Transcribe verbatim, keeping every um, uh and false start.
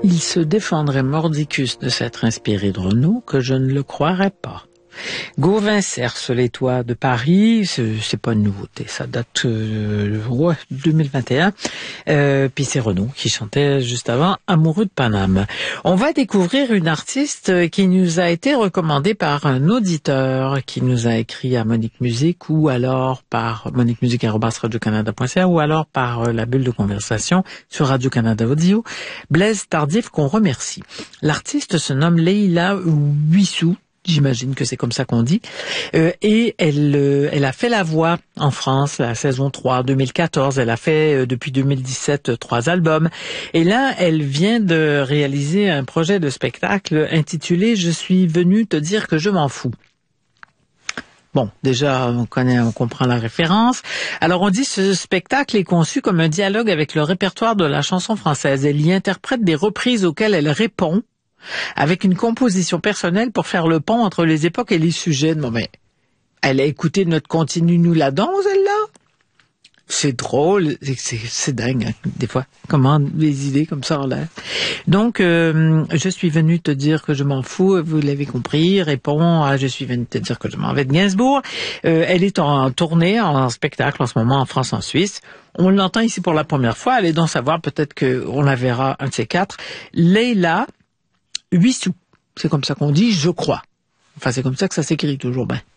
Il se défendrait mordicus de s'être inspiré de Renaud que je ne le croirais pas. Gauvin cerce les toits de Paris, c'est, c'est pas une nouveauté, ça date euh, ouais, deux mille vingt et un. Euh, puis c'est Renaud qui chantait juste avant Amoureux de Paname. On va découvrir une artiste qui nous a été recommandée par un auditeur qui nous a écrit à Monique Musique ou alors par monique musique arobase radio canada point c a ou alors par la bulle de conversation sur Radio-Canada Audio. Blaise Tardif qu'on remercie. L'artiste se nomme Leila Huissou. J'imagine que c'est comme ça qu'on dit. Euh, et elle euh, elle a fait la voix en France, la saison trois, deux mille quatorze. Elle a fait euh, depuis deux mille dix-sept euh, trois albums. Et là, elle vient de réaliser un projet de spectacle intitulé « Je suis venue te dire que je m'en fous ». Bon, déjà, on connaît, on comprend la référence. Alors, on dit ce spectacle est conçu comme un dialogue avec le répertoire de la chanson française. Elle y interprète des reprises auxquelles elle répond avec une composition personnelle pour faire le pont entre les époques et les sujets. Non mais, elle a écouté notre Continue nous la danse, elle-là? C'est drôle, c'est, c'est, c'est dingue, hein, des fois, comment les idées comme ça en l'air. Donc, euh, je suis venue te dire que je m'en fous, vous l'avez compris, répond à je suis venue te dire que je m'en vais de Gainsbourg. Euh, elle est en tournée, en spectacle en ce moment en France, en Suisse. On l'entend ici pour la première fois, allez donc savoir, peut-être qu'on la verra un de ces quatre. Leila Huissou, c'est comme ça qu'on dit, je crois. Enfin, c'est comme ça que ça s'écrit toujours bien.